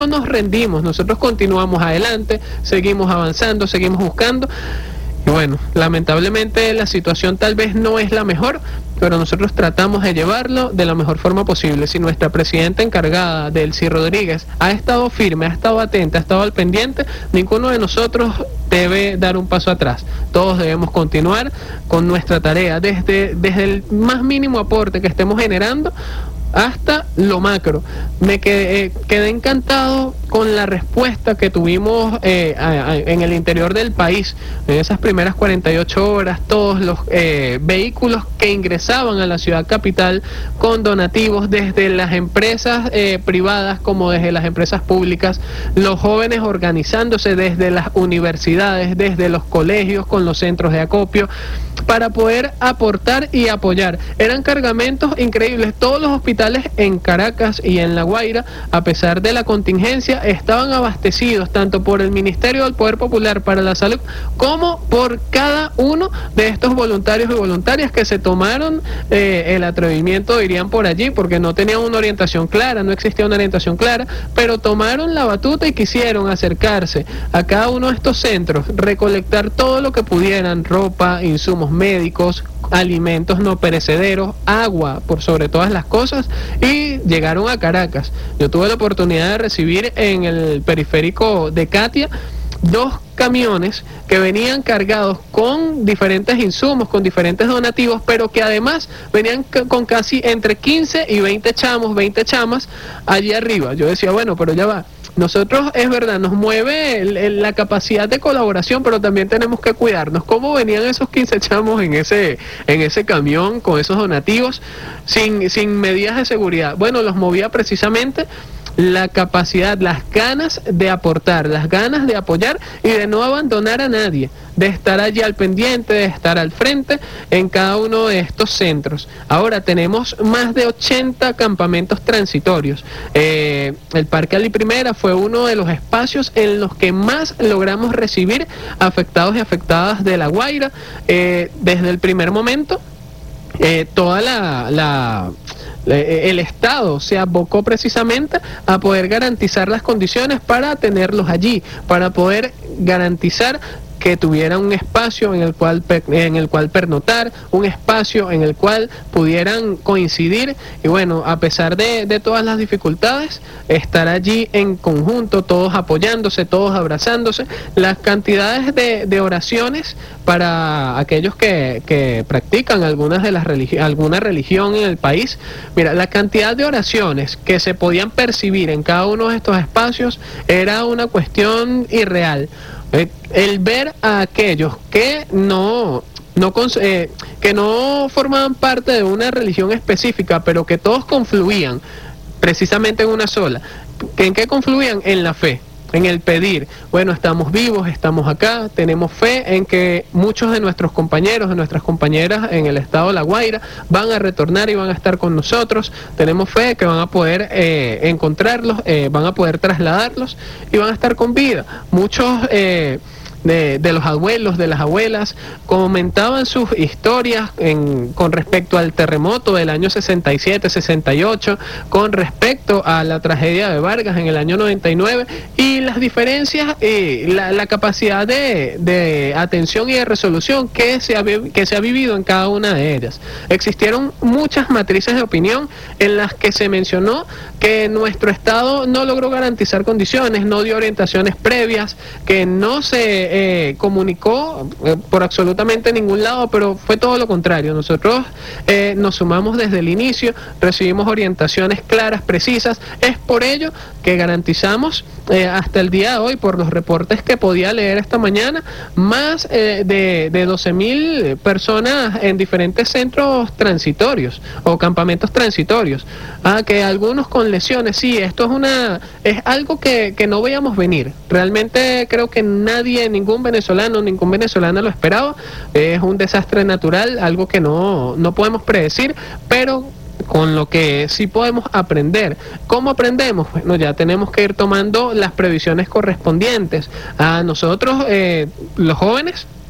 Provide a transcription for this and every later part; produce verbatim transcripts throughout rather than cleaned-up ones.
nos rendimos, nosotros continuamos adelante, seguimos avanzando, seguimos buscando. Y bueno, lamentablemente la situación tal vez no es la mejor, pero nosotros tratamos de llevarlo de la mejor forma posible. Si nuestra presidenta encargada, Delcy Rodríguez, ha estado firme, ha estado atenta, ha estado al pendiente, ninguno de nosotros debe dar un paso atrás. Todos debemos continuar con nuestra tarea, desde, desde el más mínimo aporte que estemos generando hasta lo macro. Me quedé, eh, quedé encantado con la respuesta que tuvimos eh, a, a, en el interior del país, en esas primeras cuarenta y ocho horas, todos los eh, vehículos que ingresaban a la ciudad capital con donativos desde las empresas eh, privadas como desde las empresas públicas, los jóvenes organizándose desde las universidades, desde los colegios con los centros de acopio, para poder aportar y apoyar. Eran cargamentos increíbles. Todos los hospitales en Caracas y en La Guaira, a pesar de la contingencia, estaban abastecidos tanto por el Ministerio del Poder Popular para la Salud como por cada uno de estos voluntarios y voluntarias que se tomaron eh, el atrevimiento, dirían por allí, porque no tenían una orientación clara, no existía una orientación clara, pero tomaron la batuta y quisieron acercarse a cada uno de estos centros, recolectar todo lo que pudieran: ropa, insumos médicos, alimentos no perecederos, agua por sobre todas las cosas, y llegaron a Caracas. Yo tuve la oportunidad de recibir en el periférico de Catia dos camiones que venían cargados con diferentes insumos, con diferentes donativos, pero que además venían con casi entre quince y veinte chamos, veinte chamas allí arriba. Yo decía, bueno, pero ya va. Nosotros, es verdad, nos mueve el, el, la capacidad de colaboración, pero también tenemos que cuidarnos. ¿Cómo venían esos quince chamos en ese, en ese camión con esos donativos sin, sin medidas de seguridad? Bueno, los movía precisamente la capacidad, las ganas de aportar, las ganas de apoyar y de no abandonar a nadie, de estar allí al pendiente, de estar al frente en cada uno de estos centros. Ahora tenemos más de ochenta campamentos transitorios. Eh, el Parque Ali Primera fue uno de los espacios en los que más logramos recibir afectados y afectadas de La Guaira. Eh, desde el primer momento, eh, toda la... la el Estado se abocó precisamente a poder garantizar las condiciones para tenerlos allí, para poder garantizar que tuvieran un espacio en el cual en el cual pernotar, un espacio en el cual pudieran coincidir y bueno, a pesar de, de todas las dificultades, estar allí en conjunto, todos apoyándose, todos abrazándose. Las cantidades de, de oraciones para aquellos que, que practican algunas de las religi- alguna religión en el país, mira, la cantidad de oraciones que se podían percibir en cada uno de estos espacios era una cuestión irreal. El ver a aquellos que no, no eh, que no formaban parte de una religión específica, pero que todos confluían precisamente en una sola. ¿En qué confluían? En la fe, en el pedir. Bueno, estamos vivos, estamos acá, tenemos fe en que muchos de nuestros compañeros, de nuestras compañeras en el estado de La Guaira van a retornar y van a estar con nosotros. Tenemos fe que van a poder eh, encontrarlos, eh, van a poder trasladarlos y van a estar con vida. Muchos eh, de, de los abuelos, de las abuelas, comentaban sus historias en, con respecto al terremoto del año sesenta y siete, sesenta y ocho, con respecto a la tragedia de Vargas en el año noventa y nueve, y las diferencias y la, la capacidad de, de atención y de resolución que se, ha, que se ha vivido en cada una de ellas. Existieron muchas matrices de opinión en las que se mencionó que nuestro Estado no logró garantizar condiciones, no dio orientaciones previas, que no se eh, comunicó eh, por absolutamente ningún lado, pero fue todo lo contrario. Nosotros eh, nos sumamos desde el inicio, recibimos orientaciones claras, precisas. Es por ello que garantizamos eh, hasta el día de hoy, por los reportes que podía leer esta mañana, más eh, de, de doce mil personas en diferentes centros transitorios o campamentos transitorios. Ah, que algunos con lesiones, sí, esto es una es algo que, que no veíamos venir. Realmente creo que nadie, ningún venezolano, ningún venezolana lo esperaba. Es un desastre natural, algo que no, no podemos predecir, pero con lo que sí podemos aprender. ¿Cómo aprendemos? Bueno, ya tenemos que ir tomando las previsiones correspondientes. A nosotros, eh, los jóvenes,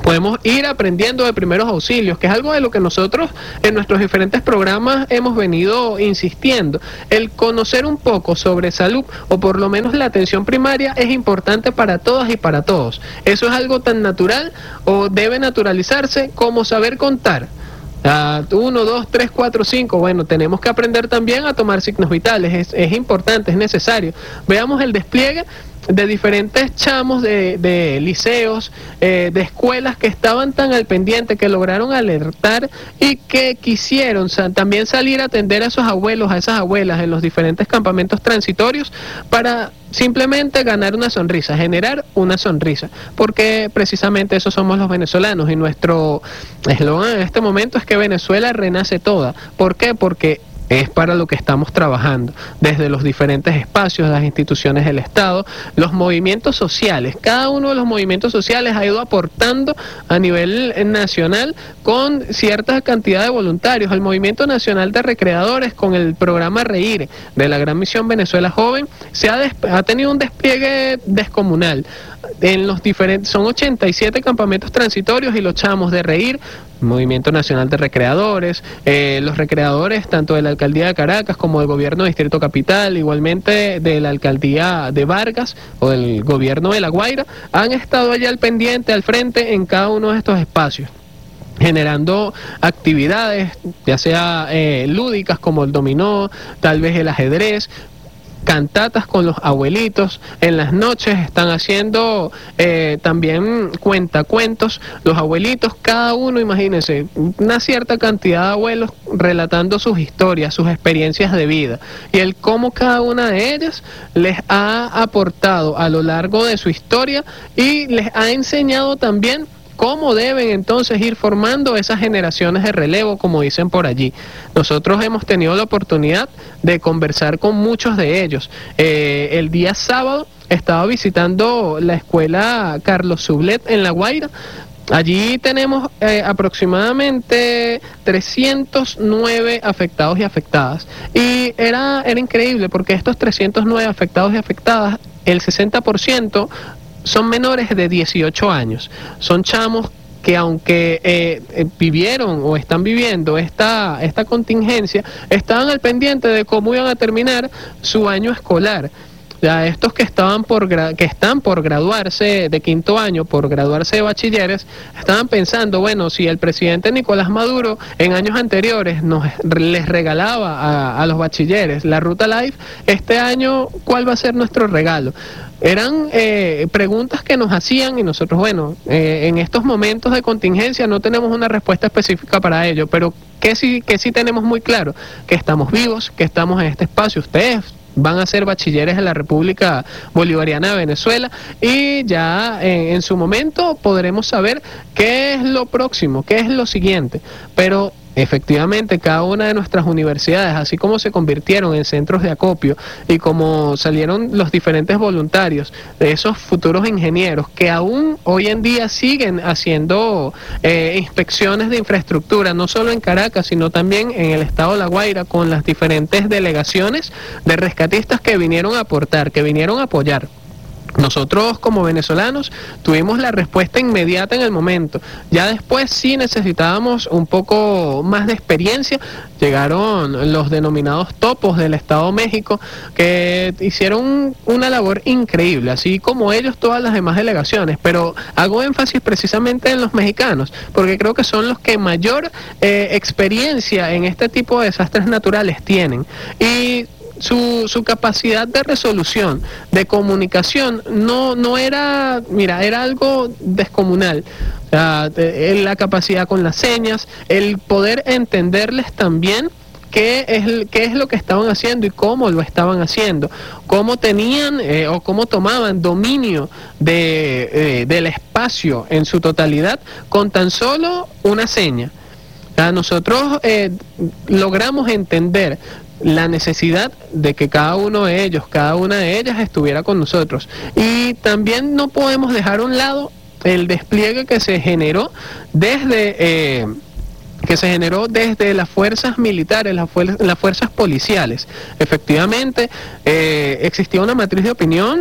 podemos ir aprendiendo de primeros auxilios, que es algo de lo que nosotros en nuestros diferentes programas hemos venido insistiendo. El conocer un poco sobre salud, o por lo menos la atención primaria, es importante para todas y para todos. Eso es algo tan natural, o debe naturalizarse, como saber contar. Uh, uno, dos, tres, cuatro, cinco. Bueno, tenemos que aprender también a tomar signos vitales. Es, es importante, es necesario. Veamos el despliegue de diferentes chamos de, de liceos, eh, de escuelas que estaban tan al pendiente, que lograron alertar y que quisieron o sea, también salir a atender a esos abuelos, a esas abuelas en los diferentes campamentos transitorios para simplemente ganar una sonrisa, generar una sonrisa, porque precisamente esos somos los venezolanos, y nuestro eslogan en este momento es que Venezuela renace toda. ¿Por qué? Porque es para lo que estamos trabajando, desde los diferentes espacios, las instituciones del Estado, los movimientos sociales. Cada uno de los movimientos sociales ha ido aportando a nivel nacional con cierta cantidad de voluntarios. El Movimiento Nacional de Recreadores, con el programa Reír de la Gran Misión Venezuela Joven, se ha, ha tenido un despliegue descomunal. En los diferentes, son ochenta y siete campamentos transitorios, y los chamos de Reír, Movimiento Nacional de Recreadores, eh, los recreadores tanto de la Alcaldía de Caracas como del Gobierno de Distrito Capital, igualmente de la Alcaldía de Vargas o del Gobierno de La Guaira, han estado allá al pendiente, al frente, en cada uno de estos espacios, generando actividades, ya sea eh, lúdicas como el dominó, tal vez el ajedrez, cantatas con los abuelitos. En las noches están haciendo eh, también cuentacuentos los abuelitos, cada uno, imagínense, una cierta cantidad de abuelos relatando sus historias, sus experiencias de vida, y el cómo cada una de ellas les ha aportado a lo largo de su historia y les ha enseñado también cómo deben entonces ir formando esas generaciones de relevo, como dicen por allí. Nosotros hemos tenido la oportunidad de conversar con muchos de ellos. Eh, el día sábado estaba visitando la escuela Carlos Sublet en La Guaira. Allí tenemos eh, aproximadamente trescientos nueve afectados y afectadas. Y era, era increíble, porque estos trescientos nueve afectados y afectadas, el sesenta por ciento son menores de dieciocho años. Son chamos que, aunque eh, eh, vivieron o están viviendo esta, esta contingencia, estaban al pendiente de cómo iban a terminar su año escolar. Ya estos que estaban por que están por graduarse de quinto año, por graduarse de bachilleres, estaban pensando, bueno, si el presidente Nicolás Maduro en años anteriores nos les regalaba a, a los bachilleres la Ruta Life, este año, ¿cuál va a ser nuestro regalo? Eran eh, preguntas que nos hacían, y nosotros, bueno, eh, en estos momentos de contingencia no tenemos una respuesta específica para ello, pero que sí, que sí tenemos muy claro, que estamos vivos, que estamos en este espacio. Ustedes van a ser bachilleres de la República Bolivariana de Venezuela, y ya en, en su momento podremos saber qué es lo próximo, qué es lo siguiente. Pero efectivamente, cada una de nuestras universidades, así como se convirtieron en centros de acopio y como salieron los diferentes voluntarios de esos futuros ingenieros que aún hoy en día siguen haciendo eh, inspecciones de infraestructura, no solo en Caracas, sino también en el estado de La Guaira, con las diferentes delegaciones de rescatistas que vinieron a aportar, que vinieron a apoyar. Nosotros como venezolanos tuvimos la respuesta inmediata en el momento. Ya después sí necesitábamos un poco más de experiencia. Llegaron los denominados topos del Estado de México, que hicieron una labor increíble, así como ellos todas las demás delegaciones, pero hago énfasis precisamente en los mexicanos, porque creo que son los que mayor eh, experiencia en este tipo de desastres naturales tienen. Y Su, su capacidad de resolución, de comunicación, no, no era, mira, era algo descomunal. O sea, de, la capacidad con las señas, el poder entenderles también qué es, qué es lo que estaban haciendo y cómo lo estaban haciendo, cómo tenían eh, o cómo tomaban dominio de, eh, del espacio en su totalidad con tan solo una seña. O sea, nosotros eh, logramos entender la necesidad de que cada uno de ellos, cada una de ellas estuviera con nosotros. Y también no podemos dejar a un lado el despliegue que se generó desde eh, que se generó desde las fuerzas militares, las, fuer las fuerzas policiales. Efectivamente, eh, existía una matriz de opinión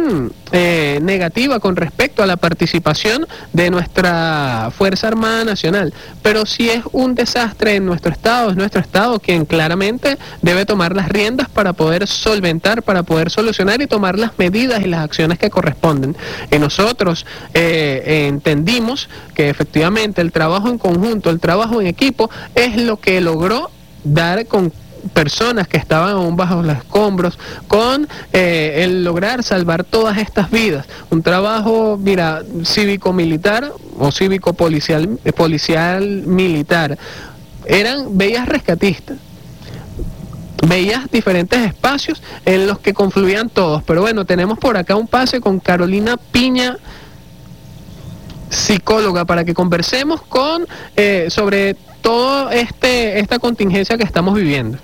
eh, negativa con respecto a la participación de nuestra Fuerza Armada Nacional, pero si es un desastre en nuestro Estado, es nuestro Estado quien claramente debe tomar las riendas para poder solventar, para poder solucionar y tomar las medidas y las acciones que corresponden. Y nosotros eh, entendimos que efectivamente el trabajo en conjunto, el trabajo en equipo es lo que logró dar con personas que estaban aún bajo los escombros, con eh, el lograr salvar todas estas vidas. Un trabajo, mira, cívico-militar o cívico-policial eh, policial militar. Eran, veías rescatistas, veías diferentes espacios en los que confluían todos. Pero bueno, tenemos por acá un pase con Carolina Piña, psicóloga, para que conversemos con eh, sobre todo este esta contingencia que estamos viviendo.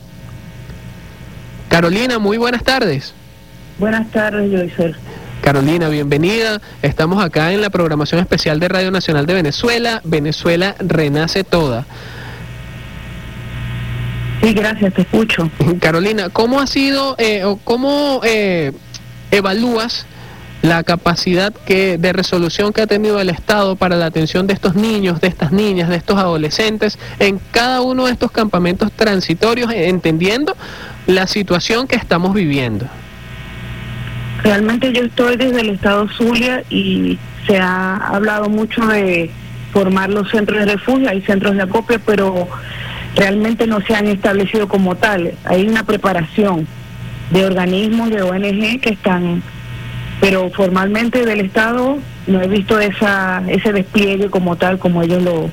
Carolina, muy buenas tardes. Buenas tardes, Joyce. Carolina, bienvenida. Estamos acá en la programación especial de Radio Nacional de Venezuela. Venezuela renace toda. Sí, gracias, te escucho. Carolina, ¿cómo ha sido eh, o cómo eh, evalúas la capacidad que de resolución que ha tenido el Estado para la atención de estos niños, de estas niñas, de estos adolescentes en cada uno de estos campamentos transitorios, entendiendo la situación que estamos viviendo? Realmente yo estoy desde el Estado Zulia y se ha hablado mucho de formar los centros de refugio, hay centros de acopio, pero realmente no se han establecido como tales. Hay una preparación de organismos, de O N G que están, pero formalmente del Estado no he visto esa ese despliegue como tal, como ellos lo,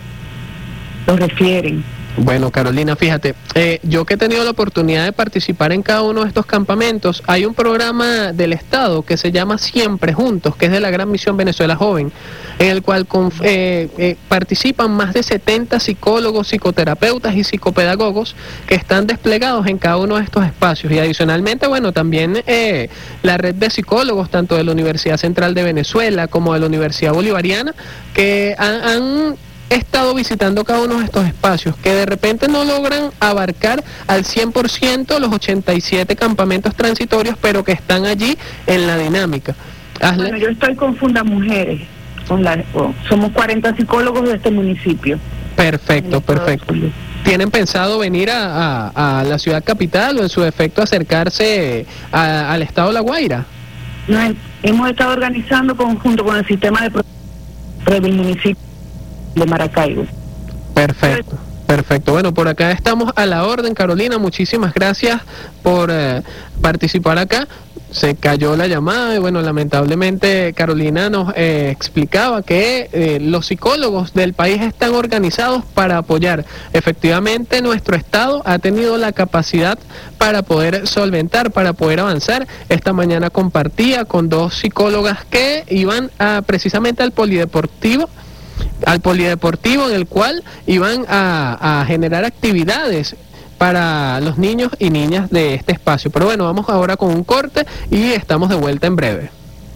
lo refieren. Bueno, Carolina, fíjate, eh, yo que he tenido la oportunidad de participar en cada uno de estos campamentos, hay un programa del Estado que se llama Siempre Juntos, que es de la Gran Misión Venezuela Joven, en el cual conf, eh, eh, participan más de setenta psicólogos, psicoterapeutas y psicopedagogos que están desplegados en cada uno de estos espacios. Y adicionalmente, bueno, también eh, la red de psicólogos, tanto de la Universidad Central de Venezuela como de la Universidad Bolivariana, que han... han he estado visitando cada uno de estos espacios que de repente no logran abarcar al cien por ciento los ochenta y siete campamentos transitorios, pero que están allí en la dinámica. Hazle. Bueno, yo estoy con Funda Mujeres, con la, oh, somos cuarenta psicólogos de este municipio. Perfecto, perfecto. ¿Tienen pensado venir a, a, a la ciudad capital o en su defecto acercarse a, al estado de La Guaira? Nos hemos estado organizando conjunto con el sistema de pro del municipio de Maracaibo. Perfecto, perfecto. Bueno, por acá estamos a la orden, Carolina. Muchísimas gracias por eh, participar acá. Se cayó la llamada y bueno, lamentablemente Carolina nos eh, explicaba que eh, los psicólogos del país están organizados para apoyar. Efectivamente, nuestro Estado ha tenido la capacidad para poder solventar, para poder avanzar. Esta mañana compartía con dos psicólogas que iban a, precisamente al polideportivo, al polideportivo en el cual iban a, a generar actividades para los niños y niñas de este espacio. Pero bueno, vamos ahora con un corte y estamos de vuelta en breve.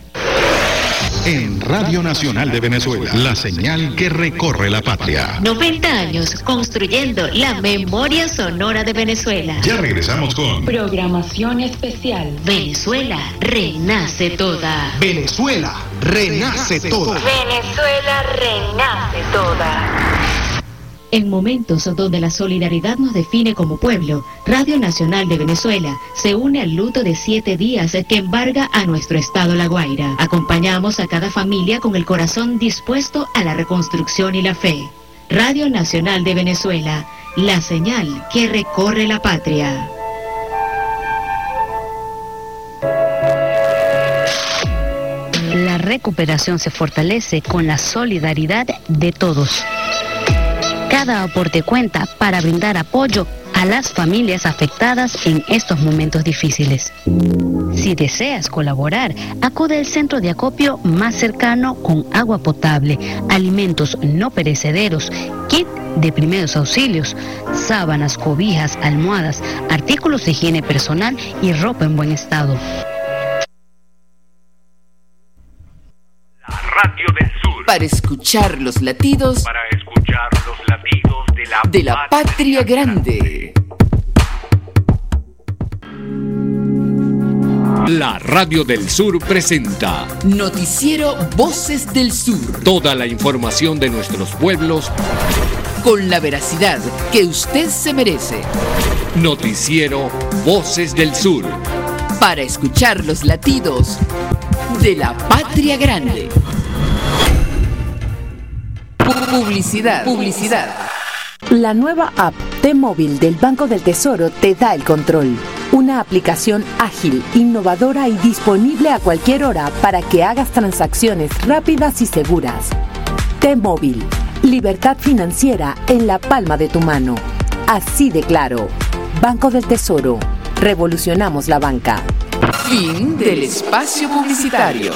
En Radio Nacional de Venezuela, la señal que recorre la patria. noventa años construyendo la memoria sonora de Venezuela. Ya regresamos con programación especial. Venezuela renace toda. Venezuela renace toda. Venezuela renace toda. En momentos donde la solidaridad nos define como pueblo, Radio Nacional de Venezuela se une al luto de siete días que embarga a nuestro estado La Guaira. Acompañamos a cada familia con el corazón dispuesto a la reconstrucción y la fe. Radio Nacional de Venezuela, la señal que recorre la patria. La recuperación se fortalece con la solidaridad de todos. Cada aporte cuenta para brindar apoyo a las familias afectadas en estos momentos difíciles. Si deseas colaborar, acude al centro de acopio más cercano con agua potable, alimentos no perecederos, kit de primeros auxilios, sábanas, cobijas, almohadas, artículos de higiene personal y ropa en buen estado. La radio del sur. Para escuchar los latidos. Para escuchar los latidos de la, de la patria, patria grande. La Radio del Sur presenta Noticiero Voces del Sur. Toda la información de nuestros pueblos con la veracidad que usted se merece. Noticiero Voces del Sur. Para escuchar los latidos de la patria grande. Publicidad. Publicidad. La nueva app T-Móvil del Banco del Tesoro te da el control. Una aplicación ágil, innovadora y disponible a cualquier hora para que hagas transacciones rápidas y seguras. T-Móvil, libertad financiera en la palma de tu mano. Así de claro. Banco del Tesoro. Revolucionamos la banca. Fin del espacio publicitario.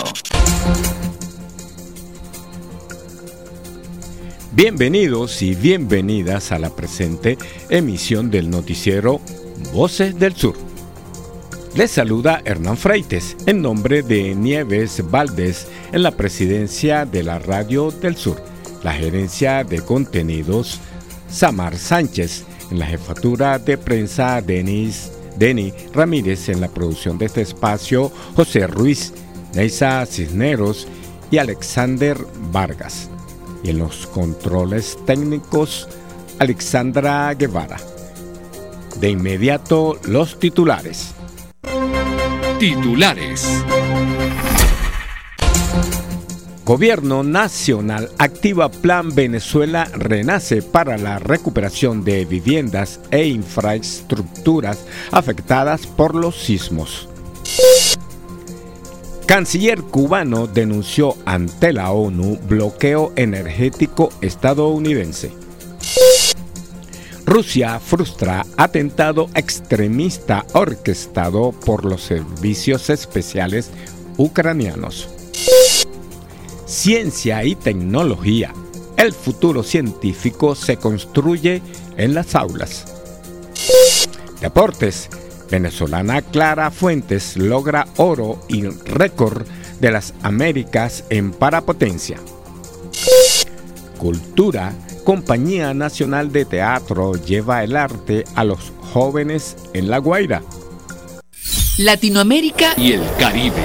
Bienvenidos y bienvenidas a la presente emisión del noticiero Voces del Sur. Les saluda Hernán Freites en nombre de Nieves Valdés en la presidencia de la Radio del Sur, la gerencia de contenidos Samar Sánchez, en la jefatura de prensa Denis Deni Ramírez, en la producción de este espacio José Ruiz, Neisa Cisneros y Alexander Vargas. Y en los controles técnicos, Alexandra Guevara. De inmediato, los titulares. Titulares. Gobierno Nacional activa Plan Venezuela Renace para la recuperación de viviendas e infraestructuras afectadas por los sismos. Canciller cubano denunció ante la ONU bloqueo energético estadounidense. Rusia frustra atentado extremista orquestado por los servicios especiales ucranianos. Ciencia y tecnología. El futuro científico se construye en las aulas. Deportes. Venezolana Clara Fuentes logra oro y récord de las Américas en parapotencia. Cultura. Compañía Nacional de Teatro lleva el arte a los jóvenes en La Guaira. Latinoamérica y el Caribe.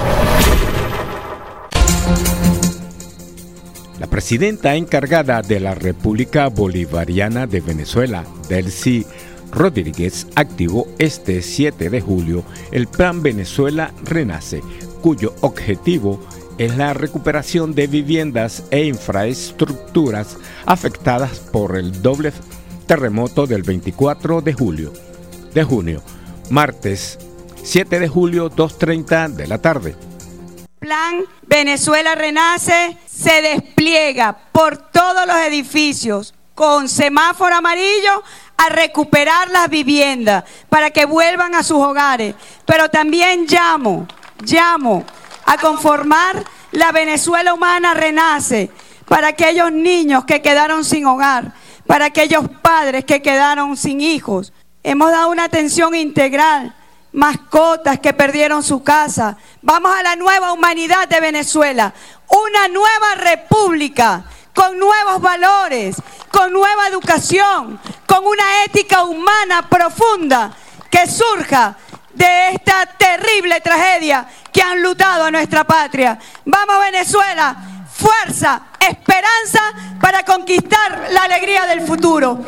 La presidenta encargada de la República Bolivariana de Venezuela, Delcy Rodríguez, activó este siete de julio el Plan Venezuela Renace, cuyo objetivo es la recuperación de viviendas e infraestructuras afectadas por el doble terremoto del veinticuatro de julio, de junio, martes siete de julio, dos treinta de la tarde. Plan Venezuela Renace se despliega por todos los edificios con semáforo amarillo a recuperar las viviendas para que vuelvan a sus hogares. Pero también llamo, llamo a conformar la Venezuela Humana Renace para aquellos niños que quedaron sin hogar, para aquellos padres que quedaron sin hijos. Hemos dado una atención integral, mascotas que perdieron su casa. Vamos a la nueva humanidad de Venezuela, una nueva república con nuevos valores, con nueva educación, con una ética humana profunda que surja de esta terrible tragedia que han lutado a nuestra patria. Vamos Venezuela, fuerza, esperanza para conquistar la alegría del futuro.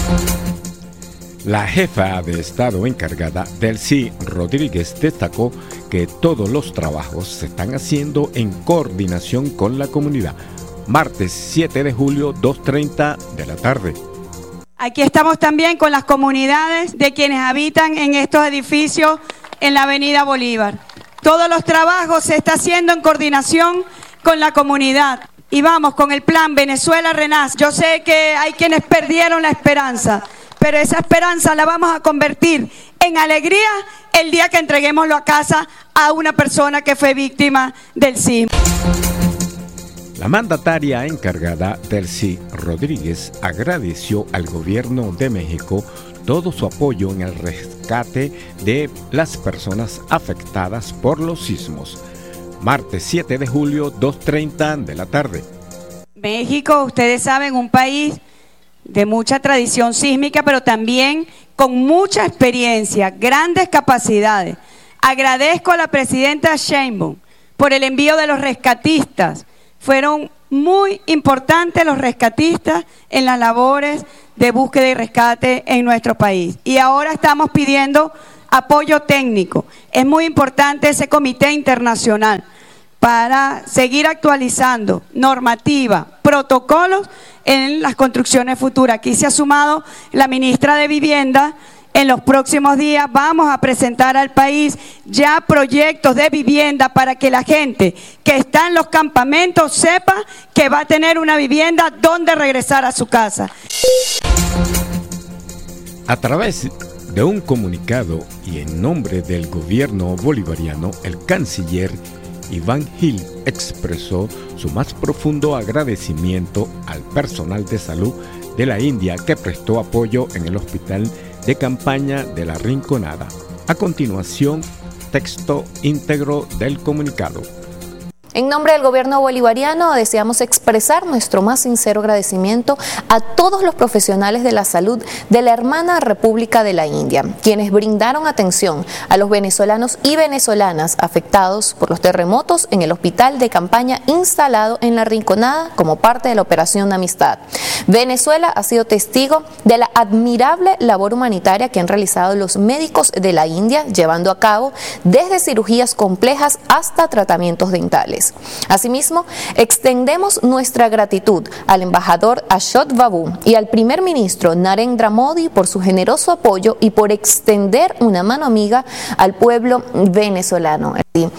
La jefa de Estado encargada, Delcy Rodríguez, destacó que todos los trabajos se están haciendo en coordinación con la comunidad. Martes siete de julio, dos treinta de la tarde. Aquí estamos también con las comunidades de quienes habitan en estos edificios en la avenida Bolívar. Todos los trabajos se están haciendo en coordinación con la comunidad. Y vamos con el plan Venezuela Renace. Yo sé que hay quienes perdieron la esperanza, pero esa esperanza la vamos a convertir en alegría el día que entreguemos la casa a una persona que fue víctima del sismo. La mandataria encargada, Delcy Rodríguez, agradeció al gobierno de México todo su apoyo en el rescate de las personas afectadas por los sismos. Martes siete de julio, dos treinta de la tarde. México, ustedes saben, un país de mucha tradición sísmica, pero también con mucha experiencia, grandes capacidades. Agradezco a la presidenta Sheinbaum por el envío de los rescatistas. Fueron muy importantes los rescatistas en las labores de búsqueda y rescate en nuestro país. Y ahora estamos pidiendo apoyo técnico. Es muy importante ese comité internacional para seguir actualizando normativa, protocolos en las construcciones futuras. Aquí se ha sumado la ministra de Vivienda. En los próximos días vamos a presentar al país ya proyectos de vivienda para que la gente que está en los campamentos sepa que va a tener una vivienda donde regresar a su casa. A través de un comunicado y en nombre del gobierno bolivariano, el canciller Iván Gil expresó su más profundo agradecimiento al personal de salud de la India que prestó apoyo en el hospital de campaña de La Rinconada. A continuación, texto íntegro del comunicado. En nombre del gobierno bolivariano deseamos expresar nuestro más sincero agradecimiento a todos los profesionales de la salud de la hermana República de la India, quienes brindaron atención a los venezolanos y venezolanas afectados por los terremotos en el hospital de campaña instalado en La Rinconada como parte de la Operación Amistad. Venezuela ha sido testigo de la admirable labor humanitaria que han realizado los médicos de la India, llevando a cabo desde cirugías complejas hasta tratamientos dentales. Asimismo, extendemos nuestra gratitud al embajador Ashok Babu y al primer ministro Narendra Modi por su generoso apoyo y por extender una mano amiga al pueblo venezolano.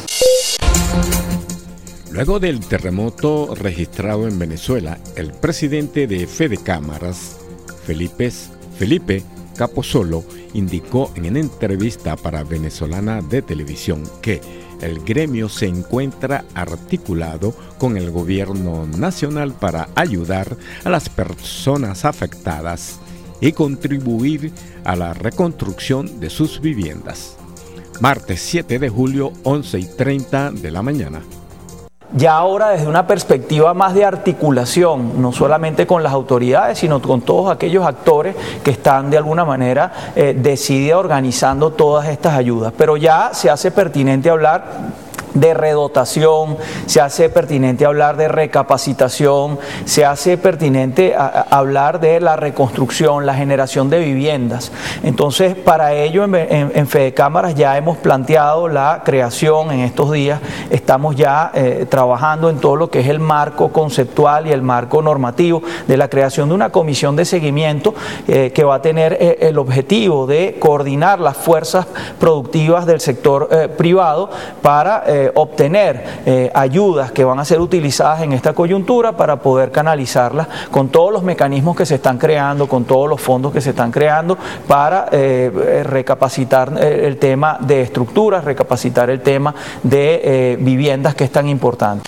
Luego del terremoto registrado en Venezuela, el presidente de Fede Cámaras, Felipe, Felipe Capozolo, indicó en una entrevista para Venezolana de Televisión que el gremio se encuentra articulado con el gobierno nacional para ayudar a las personas afectadas y contribuir a la reconstrucción de sus viviendas. Martes siete de julio, once y treinta de la mañana. Ya ahora desde una perspectiva más de articulación, no solamente con las autoridades, sino con todos aquellos actores que están de alguna manera eh, decidida organizando todas estas ayudas. Pero ya se hace pertinente hablar de redotación, se hace pertinente hablar de recapacitación, se hace pertinente a, a hablar de la reconstrucción, la generación de viviendas. Entonces, para ello en, en, en Fede Cámaras ya hemos planteado la creación en estos días, estamos ya eh, trabajando en todo lo que es el marco conceptual y el marco normativo de la creación de una comisión de seguimiento eh, que va a tener eh, el objetivo de coordinar las fuerzas productivas del sector eh, privado para eh, obtener eh, ayudas que van a ser utilizadas en esta coyuntura para poder canalizarlas con todos los mecanismos que se están creando, con todos los fondos que se están creando para eh, recapacitar el tema de estructuras, recapacitar el tema de eh, viviendas que es tan importante.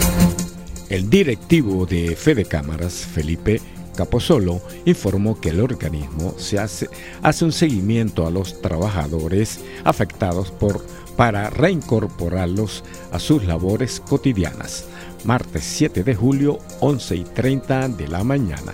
El directivo de Fede Cámaras, Felipe Capozolo, informó que el organismo se hace, hace un seguimiento a los trabajadores afectados por para reincorporarlos a sus labores cotidianas. Martes siete de julio, once y treinta de la mañana.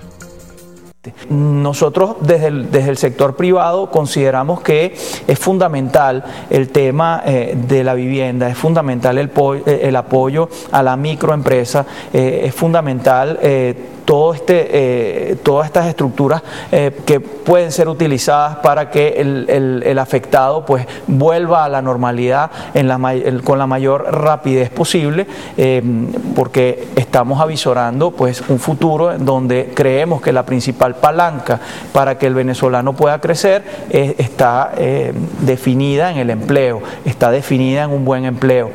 Nosotros desde el, desde el sector privado consideramos que es fundamental el tema eh, de la vivienda, es fundamental el, el apoyo a la microempresa, eh, es fundamental eh, todo este, eh, todas estas estructuras eh, que pueden ser utilizadas para que el, el, el afectado pues vuelva a la normalidad en la, el, con la mayor rapidez posible, eh, porque estamos avisorando pues un futuro en donde creemos que la principal palanca para que el venezolano pueda crecer eh, está eh, definida en el empleo, está definida en un buen empleo.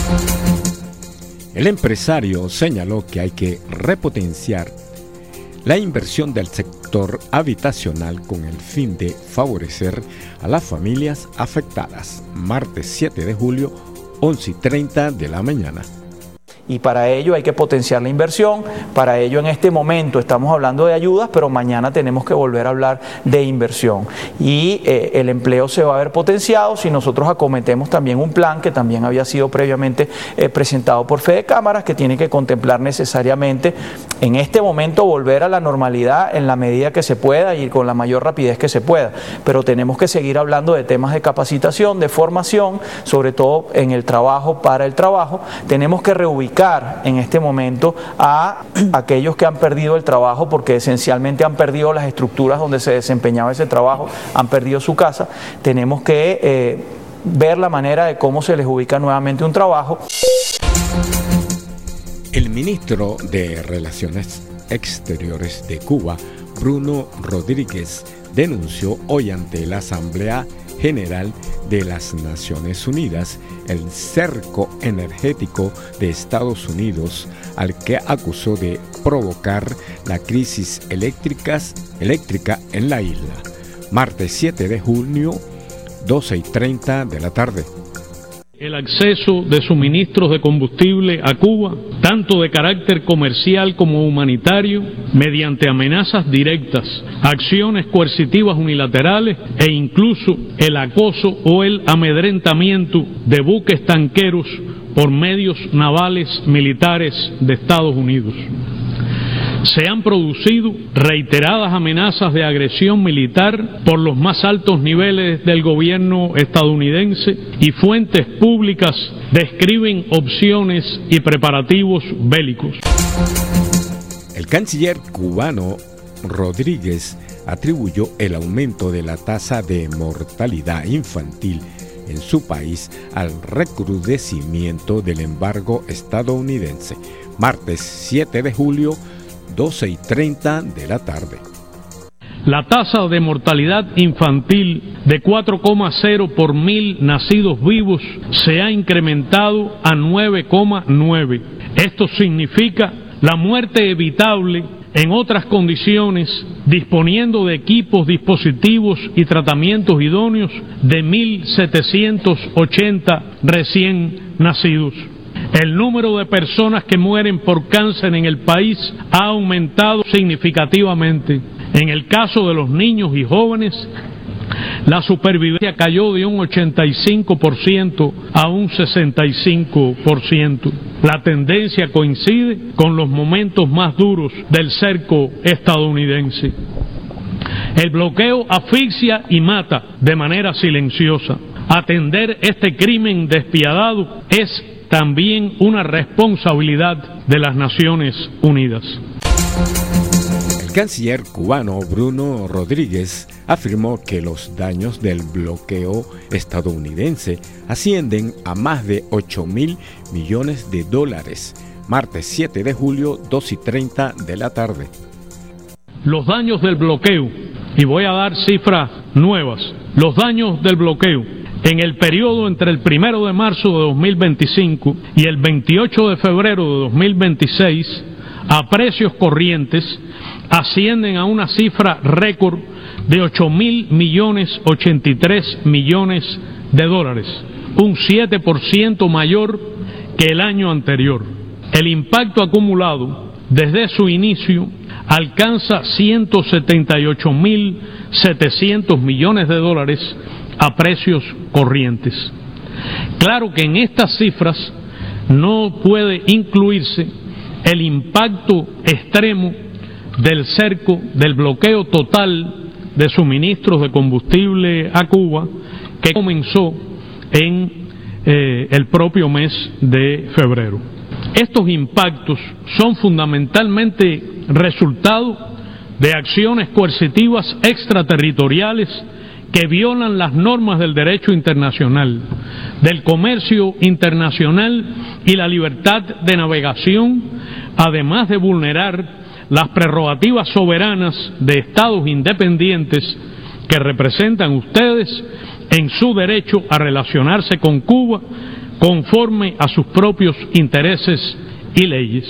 El empresario señaló que hay que repotenciar la inversión del sector habitacional con el fin de favorecer a las familias afectadas. Martes siete de julio, once y treinta de la mañana. y para ello hay que potenciar la inversión. Para ello en este momento estamos hablando de ayudas, pero mañana tenemos que volver a hablar de inversión y eh, el empleo se va a ver potenciado si nosotros acometemos también un plan que también había sido previamente eh, presentado por Fede Cámaras, que tiene que contemplar necesariamente en este momento volver a la normalidad en la medida que se pueda y con la mayor rapidez que se pueda, pero tenemos que seguir hablando de temas de capacitación, de formación, sobre todo en el trabajo para el trabajo. Tenemos que reubicar en este momento a aquellos que han perdido el trabajo porque esencialmente han perdido las estructuras donde se desempeñaba ese trabajo, han perdido su casa. Tenemos que eh, ver la manera de cómo se les ubica nuevamente un trabajo. El ministro de Relaciones Exteriores de Cuba, Bruno Rodríguez, denunció hoy ante la Asamblea General de las Naciones Unidas el cerco energético de Estados Unidos, al que acusó de provocar la crisis eléctricas, eléctrica en la isla. Martes siete de junio, doce y treinta de la tarde. El acceso de suministros de combustible a Cuba, tanto de carácter comercial como humanitario, mediante amenazas directas, acciones coercitivas unilaterales e incluso el acoso o el amedrentamiento de buques tanqueros por medios navales militares de Estados Unidos. Se han producido reiteradas amenazas de agresión militar por los más altos niveles del gobierno estadounidense y fuentes públicas describen opciones y preparativos bélicos. El canciller cubano Rodríguez atribuyó el aumento de la tasa de mortalidad infantil en su país al recrudecimiento del embargo estadounidense. Martes siete de julio, doce y treinta de la tarde. La tasa de mortalidad infantil de cuatro coma cero por mil nacidos vivos se ha incrementado a nueve coma nueve. Esto significa la muerte evitable en otras condiciones, disponiendo de equipos, dispositivos y tratamientos idóneos de mil setecientos ochenta recién nacidos. El número de personas que mueren por cáncer en el país ha aumentado significativamente. En el caso de los niños y jóvenes, la supervivencia cayó de un ochenta y cinco por ciento a un sesenta y cinco por ciento. La tendencia coincide con los momentos más duros del cerco estadounidense. El bloqueo asfixia y mata de manera silenciosa. Atender este crimen despiadado es también una responsabilidad de las Naciones Unidas. El canciller cubano Bruno Rodríguez afirmó que los daños del bloqueo estadounidense ascienden a más de ocho mil millones de dólares. Martes siete de julio, dos y treinta de la tarde. Los daños del bloqueo, y voy a dar cifras nuevas, los daños del bloqueo en el periodo entre el primero de marzo de dos mil veinticinco y el veintiocho de febrero de dos mil veintiséis, a precios corrientes, ascienden a una cifra récord de ocho mil millones ochenta y tres millones de dólares, un siete por ciento mayor que el año anterior. El impacto acumulado desde su inicio alcanza ciento setenta y ocho mil setecientos millones de dólares a precios corrientes. Claro que en estas cifras no puede incluirse el impacto extremo del cerco, del bloqueo total de suministros de combustible a Cuba, que comenzó en eh, el propio mes de febrero. Estos impactos son fundamentalmente resultado de acciones coercitivas extraterritoriales que violan las normas del derecho internacional, del comercio internacional y la libertad de navegación, además de vulnerar las prerrogativas soberanas de estados independientes que representan ustedes en su derecho a relacionarse con Cuba conforme a sus propios intereses y leyes.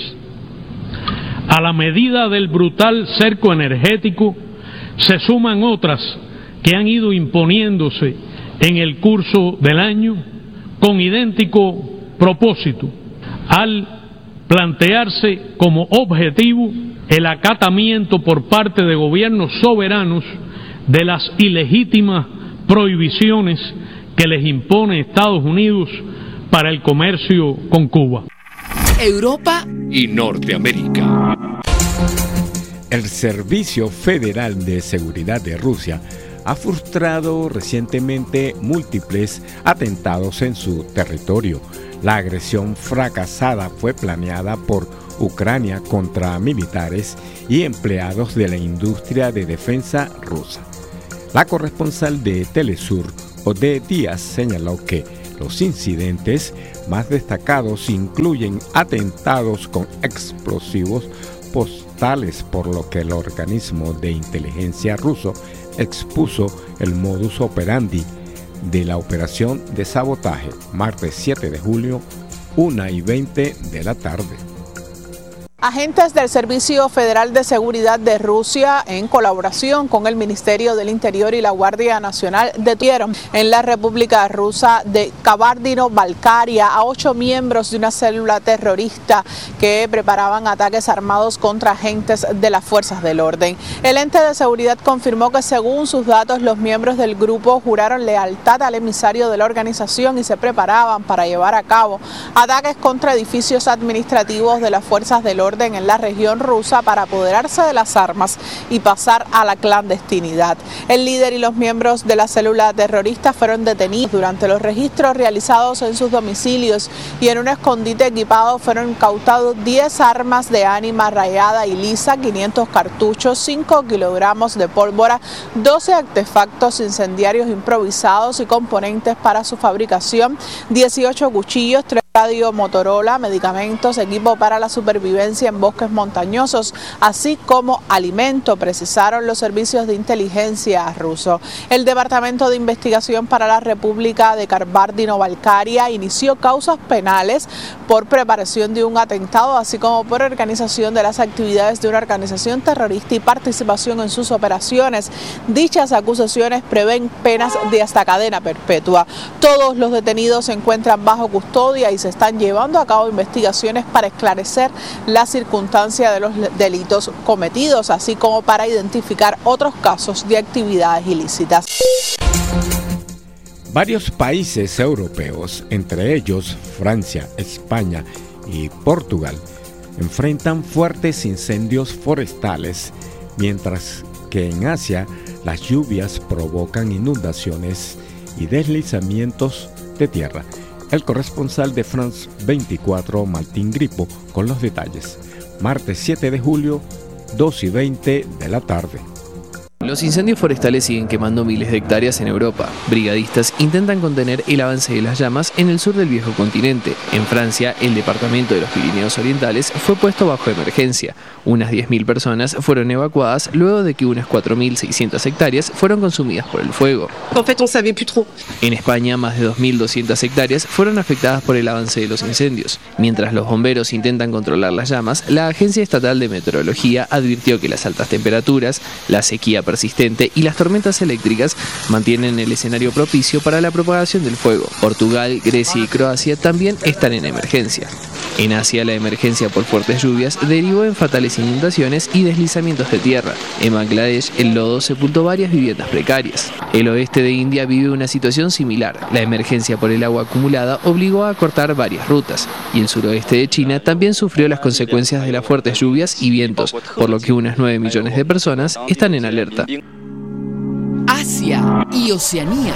A la medida del brutal cerco energético se suman otras que han ido imponiéndose en el curso del año con idéntico propósito, al plantearse como objetivo el acatamiento por parte de gobiernos soberanos de las ilegítimas prohibiciones que les impone Estados Unidos para el comercio con Cuba. Europa y Norteamérica. El Servicio Federal de Seguridad de Rusia ha frustrado recientemente múltiples atentados en su territorio. La agresión fracasada fue planeada por Ucrania contra militares y empleados de la industria de defensa rusa. La corresponsal de Telesur, Ode Díaz, señaló que los incidentes más destacados incluyen atentados con explosivos postales, por lo que el organismo de inteligencia ruso expuso el modus operandi de la operación de sabotaje, martes siete de julio, una y veinte de la tarde. Agentes del Servicio Federal de Seguridad de Rusia, en colaboración con el Ministerio del Interior y la Guardia Nacional, detuvieron en la República Rusa de Kabardino-Balkaria a ocho miembros de una célula terrorista que preparaban ataques armados contra agentes de las fuerzas del orden. El ente de seguridad confirmó que, según sus datos, los miembros del grupo juraron lealtad al emisario de la organización y se preparaban para llevar a cabo ataques contra edificios administrativos de las fuerzas del orden en la región rusa para apoderarse de las armas y pasar a la clandestinidad. El líder y los miembros de la célula terrorista fueron detenidos. Durante los registros realizados en sus domicilios y en un escondite equipado fueron incautados diez armas de ánima rayada y lisa, quinientos cartuchos, cinco kilogramos de pólvora, doce artefactos incendiarios improvisados y componentes para su fabricación, dieciocho cuchillos, tres radio Motorola, medicamentos, equipo para la supervivencia en bosques montañosos, así como alimento, precisaron los servicios de inteligencia rusos. El Departamento de Investigación para la República de Kabardino-Balkaria inició causas penales por preparación de un atentado, así como por organización de las actividades de una organización terrorista y participación en sus operaciones. Dichas acusaciones prevén penas de hasta cadena perpetua. Todos los detenidos se encuentran bajo custodia y se están llevando a cabo investigaciones para esclarecer la circunstancia de los delitos cometidos, así como para identificar otros casos de actividades ilícitas. Varios países europeos, entre ellos Francia, España y Portugal, enfrentan fuertes incendios forestales, mientras que en Asia las lluvias provocan inundaciones y deslizamientos de tierra. El corresponsal de France veinticuatro, Martín Gripo, con los detalles. Martes siete de julio, dos y veinte de la tarde. Los incendios forestales siguen quemando miles de hectáreas en Europa. Brigadistas intentan contener el avance de las llamas en el sur del viejo continente. En Francia, el departamento de los Pirineos Orientales fue puesto bajo emergencia. Unas diez mil personas fueron evacuadas luego de que unas cuatro mil seiscientas hectáreas fueron consumidas por el fuego. En España, más de dos mil doscientas hectáreas fueron afectadas por el avance de los incendios. Mientras los bomberos intentan controlar las llamas, la Agencia Estatal de Meteorología advirtió que las altas temperaturas, la sequía persistente y las tormentas eléctricas mantienen el escenario propicio para la propagación del fuego. Portugal, Grecia y Croacia también están en emergencia. En Asia, la emergencia por fuertes lluvias derivó en fatales inundaciones y deslizamientos de tierra. En Bangladesh, el lodo sepultó varias viviendas precarias. El oeste de India vive una situación similar. La emergencia por el agua acumulada obligó a cortar varias rutas. Y el suroeste de China también sufrió las consecuencias de las fuertes lluvias y vientos, por lo que unas nueve millones de personas están en alerta. Asia y Oceanía.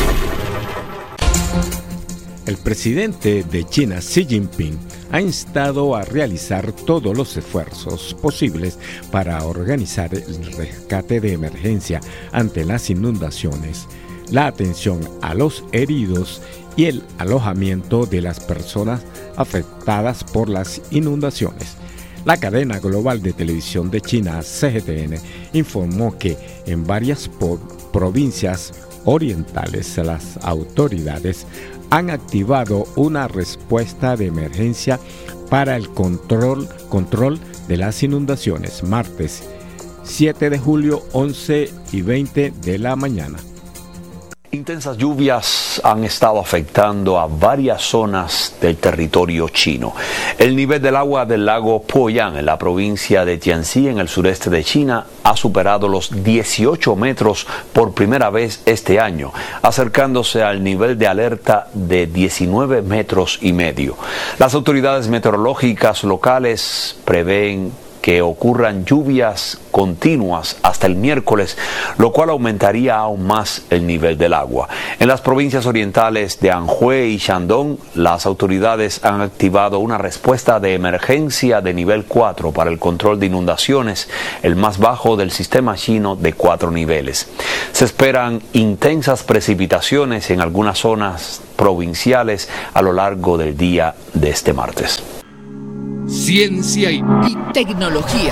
El presidente de China, Xi Jinping, ha instado a realizar todos los esfuerzos posibles para organizar el rescate de emergencia ante las inundaciones, la atención a los heridos y el alojamiento de las personas afectadas por las inundaciones. La cadena global de televisión de China, C G T N, informó que en varias provincias orientales las autoridades han activado una respuesta de emergencia para el control, control de las inundaciones. Martes siete de julio, once y veinte de la mañana. Intensas lluvias han estado afectando a varias zonas del territorio chino. El nivel del agua del lago Poyang en la provincia de Jiangxi, en el sureste de China, ha superado los dieciocho metros por primera vez este año, acercándose al nivel de alerta de diecinueve metros y medio. Las autoridades meteorológicas locales prevén que ocurran lluvias continuas hasta el miércoles, lo cual aumentaría aún más el nivel del agua. En las provincias orientales de Anhui y Shandong, las autoridades han activado una respuesta de emergencia de nivel cuatro para el control de inundaciones, el más bajo del sistema chino de cuatro niveles. Se esperan intensas precipitaciones en algunas zonas provinciales a lo largo del día de este martes. Ciencia y, y tecnología.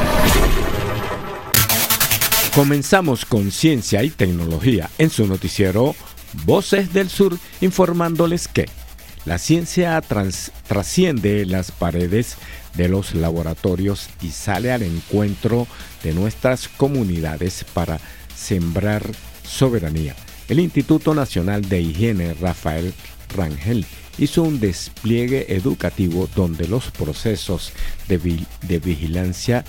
Comenzamos con ciencia y tecnología en su noticiero Voces del Sur, informándoles que la ciencia trans, trasciende las paredes de los laboratorios y sale al encuentro de nuestras comunidades para sembrar soberanía. El Instituto Nacional de Higiene Rafael Rangel hizo un despliegue educativo donde los procesos de, vi- de vigilancia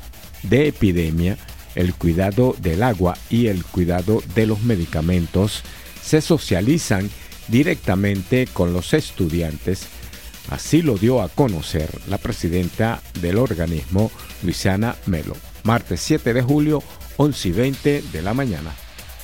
de epidemia, el cuidado del agua y el cuidado de los medicamentos se socializan directamente con los estudiantes. Así lo dio a conocer la presidenta del organismo, Luciana Melo, martes siete de julio, once y veinte de la mañana.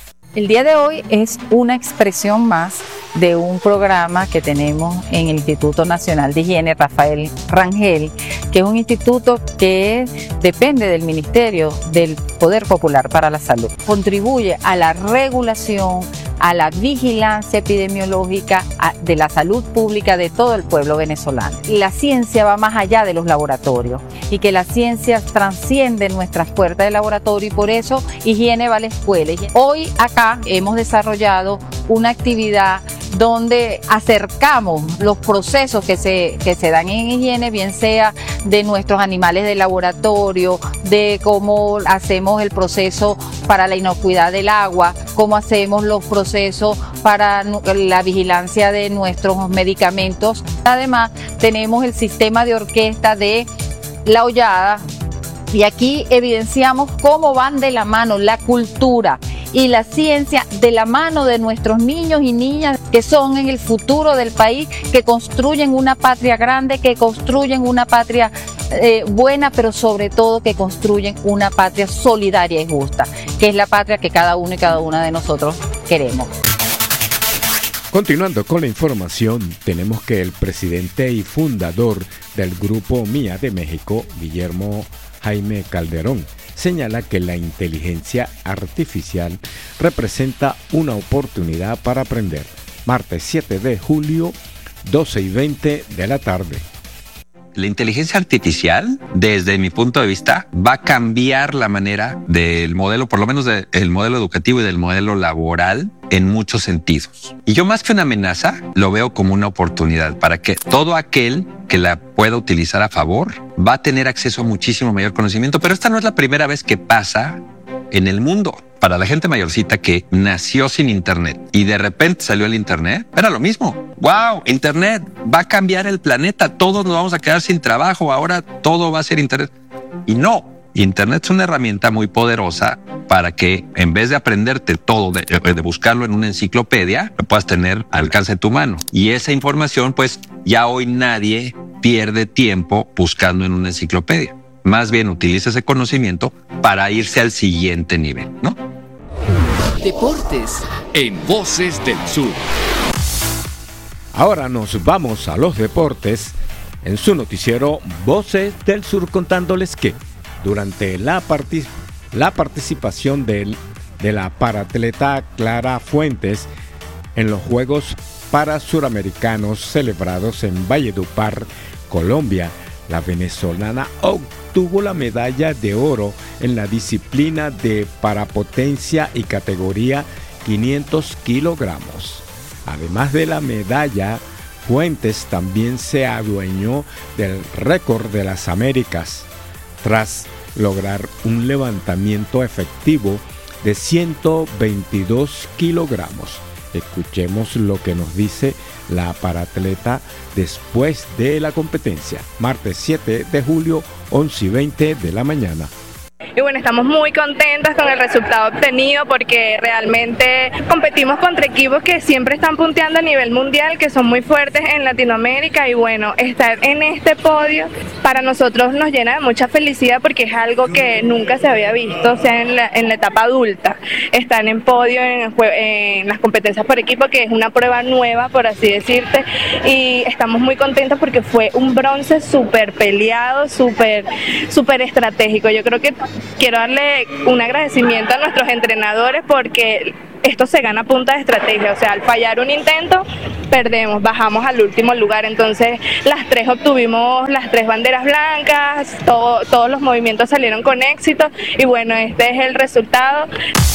El día de hoy es una expresión más de un programa que tenemos en el Instituto Nacional de Higiene Rafael Rangel, que es un instituto que depende del Ministerio del Poder Popular para la Salud. Contribuye a la regulación, a la vigilancia epidemiológica de la salud pública de todo el pueblo venezolano. La ciencia va más allá de los laboratorios y que la ciencia transciende nuestras puertas de laboratorio y por eso higiene va a la escuela. Hoy acá hemos desarrollado una actividad donde acercamos los procesos que se, que se dan en higiene, bien sea de nuestros animales de laboratorio, de cómo hacemos el proceso para la inocuidad del agua, cómo hacemos los procesos para la vigilancia de nuestros medicamentos. Además, tenemos el sistema de orquesta de La Hollada y aquí evidenciamos cómo van de la mano la cultura y la ciencia de la mano de nuestros niños y niñas que son en el futuro del país, que construyen una patria grande, que construyen una patria eh, buena, pero sobre todo que construyen una patria solidaria y justa, que es la patria que cada uno y cada una de nosotros queremos. Continuando con la información, tenemos que el presidente y fundador del Grupo Mía de México, Guillermo Jaime Calderón, señala que la inteligencia artificial representa una oportunidad para aprender. Martes siete de julio, doce y veinte de la tarde. La inteligencia artificial, desde mi punto de vista, va a cambiar la manera del modelo, por lo menos del modelo educativo y del modelo laboral, en muchos sentidos. Y yo, más que una amenaza, lo veo como una oportunidad para que todo aquel que la pueda utilizar a favor va a tener acceso a muchísimo mayor conocimiento. Pero esta no es la primera vez que pasa en el mundo. Para la gente mayorcita que nació sin internet y de repente salió el internet, era lo mismo. ¡Wow! Internet va a cambiar el planeta. Todos nos vamos a quedar sin trabajo. Ahora todo va a ser internet. Y no. Internet es una herramienta muy poderosa para que en vez de aprenderte todo, de, de buscarlo en una enciclopedia, lo puedas tener al alcance de tu mano. Y esa información, pues ya hoy nadie pierde tiempo buscando en una enciclopedia. Más bien utiliza ese conocimiento para irse al siguiente nivel, ¿no? Deportes en Voces del Sur. Ahora nos vamos a los deportes en su noticiero Voces del Sur, contándoles que durante la, partic- la participación del, de la paratleta Clara Fuentes en los Juegos Parasuramericanos celebrados en Valledupar, Colombia, la venezolana obtuvo la medalla de oro en la disciplina de parapotencia y categoría quinientos kilogramos. Además de la medalla, Fuentes también se adueñó del récord de las Américas, tras lograr un levantamiento efectivo de ciento veintidós kilogramos. Escuchemos lo que nos dice la paratleta después de la competencia. Martes siete de julio, once y veinte de la mañana. Y bueno, estamos muy contentas con el resultado obtenido porque realmente competimos contra equipos que siempre están punteando a nivel mundial, que son muy fuertes en Latinoamérica, y bueno, estar en este podio para nosotros nos llena de mucha felicidad porque es algo que nunca se había visto, o sea, en la, en la etapa adulta, estar en podio en, en las competencias por equipo, que es una prueba nueva, por así decirte, y estamos muy contentos porque fue un bronce súper peleado, súper súper estratégico. Yo creo que quiero darle un agradecimiento a nuestros entrenadores porque esto se gana a punta de estrategia, o sea, al fallar un intento, perdemos, bajamos al último lugar. Entonces, las tres obtuvimos las tres banderas blancas, todo, todos los movimientos salieron con éxito y bueno, este es el resultado.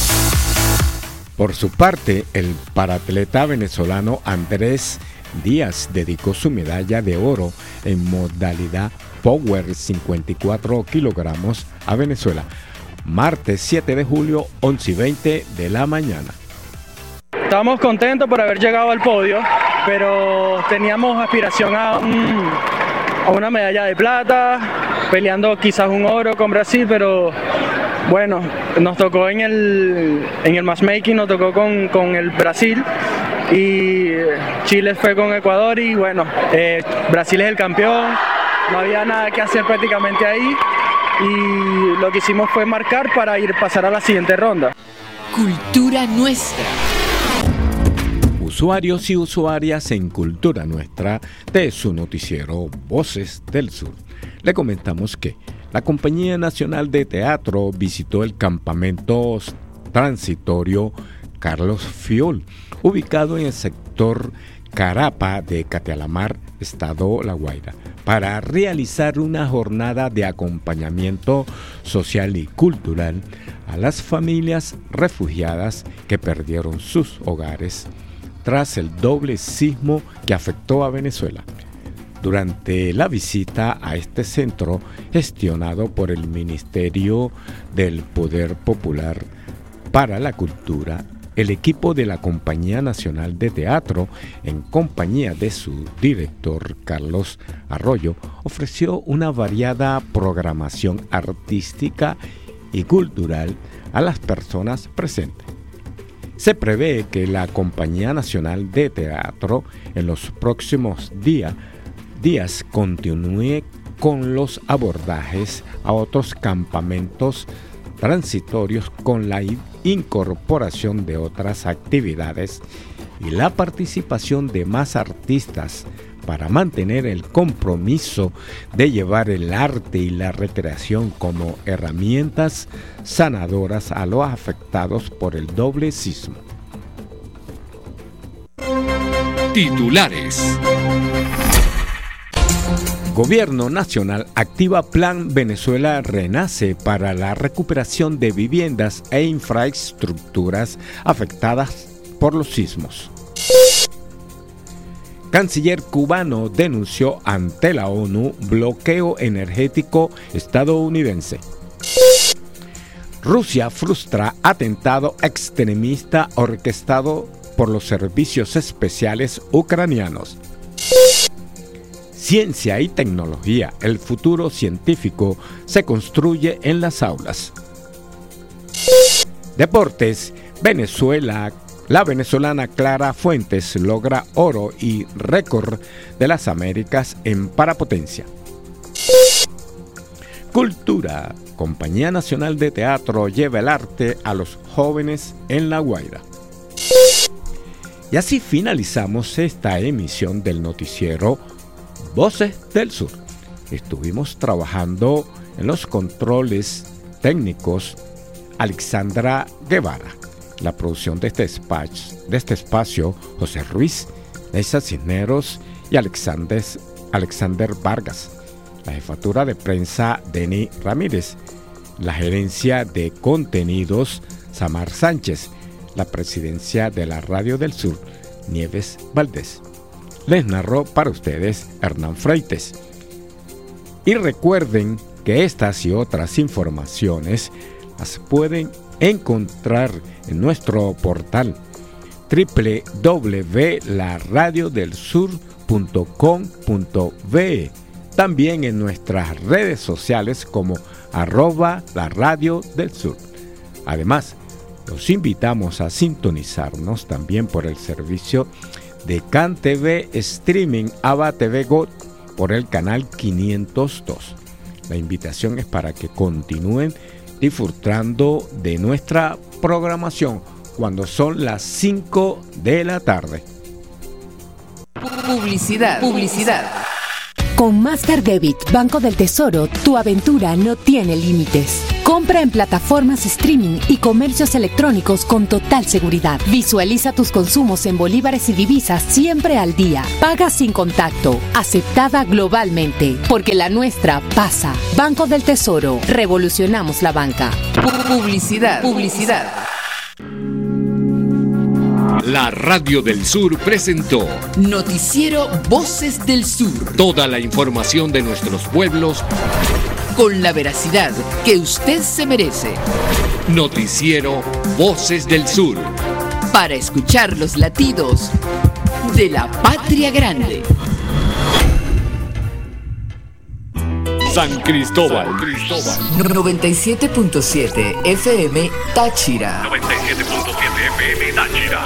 Por su parte, el paratleta venezolano Andrés Díaz dedicó su medalla de oro en modalidad Power cincuenta y cuatro kilogramos a Venezuela. Martes siete de julio, once y veinte de la mañana. Estamos contentos por haber llegado al podio, pero teníamos aspiración a, un, a una medalla de plata, peleando quizás un oro con Brasil, pero bueno, nos tocó en el, en el matchmaking, nos tocó con, con el Brasil, y Chile fue con Ecuador, y bueno, eh, Brasil es el campeón, no había nada que hacer prácticamente ahí, y lo que hicimos fue marcar para ir pasar a la siguiente ronda. Cultura Nuestra. Usuarios y usuarias en Cultura Nuestra de su noticiero Voces del Sur. Le comentamos que la Compañía Nacional de Teatro visitó el campamento transitorio Carlos Fiol, ubicado en el sector Carapa de Catealamar, Estado La Guaira, para realizar una jornada de acompañamiento social y cultural a las familias refugiadas que perdieron sus hogares tras el doble sismo que afectó a Venezuela. Durante la visita a este centro, gestionado por el Ministerio del Poder Popular para la Cultura, el equipo de la Compañía Nacional de Teatro, en compañía de su director Carlos Arroyo, ofreció una variada programación artística y cultural a las personas presentes. Se prevé que la Compañía Nacional de Teatro en los próximos días, días continúe con los abordajes a otros campamentos transitorios con la incorporación de otras actividades y la participación de más artistas para mantener el compromiso de llevar el arte y la recreación como herramientas sanadoras a los afectados por el doble sismo. Titulares. Gobierno Nacional activa Plan Venezuela Renace para la recuperación de viviendas e infraestructuras afectadas por los sismos. Canciller cubano denunció ante la ONU bloqueo energético estadounidense. Rusia frustra atentado extremista orquestado por los servicios especiales ucranianos. Ciencia y tecnología, el futuro científico se construye en las aulas. Deportes, Venezuela. La venezolana Clara Fuentes logra oro y récord de las Américas en parapotencia. Cultura. Compañía Nacional de Teatro lleva el arte a los jóvenes en La Guaira. Y así finalizamos esta emisión del noticiero Voces del Sur. Estuvimos trabajando en los controles técnicos Alexandra Guevara. La producción de este espacio, de este espacio José Ruiz, Neisa Cisneros y Alexander, Alexander Vargas. La jefatura de prensa Deni Ramírez. La gerencia de contenidos Samar Sánchez. La presidencia de la Radio del Sur Nieves Valdés. Les narró para ustedes Hernán Freites. Y recuerden que estas y otras informaciones las pueden encontrar en nuestro portal doble u doble u doble u punto la radio del sur punto com punto be. También en nuestras redes sociales como arroba la radio del sur. Además, los invitamos a sintonizarnos también por el servicio de CanTV Streaming Ava T V Go por el canal quinientos dos. La invitación es para que continúen disfrutando de nuestra programación cuando son las cinco de la tarde. Publicidad, publicidad. Con Master Debit Banco del Tesoro, tu aventura no tiene límites. Compra en plataformas streaming y comercios electrónicos con total seguridad. Visualiza tus consumos en bolívares y divisas siempre al día. Paga sin contacto. Aceptada globalmente. Porque la nuestra pasa. Banco del Tesoro. Revolucionamos la banca. Publicidad, publicidad. La Radio del Sur presentó Noticiero Voces del Sur. Toda la información de nuestros pueblos con la veracidad que usted se merece. Noticiero Voces del Sur. Para escuchar los latidos de la patria grande. San Cristóbal. San Cristóbal. noventa y siete punto siete F M Táchira. noventa y siete punto siete F M Táchira.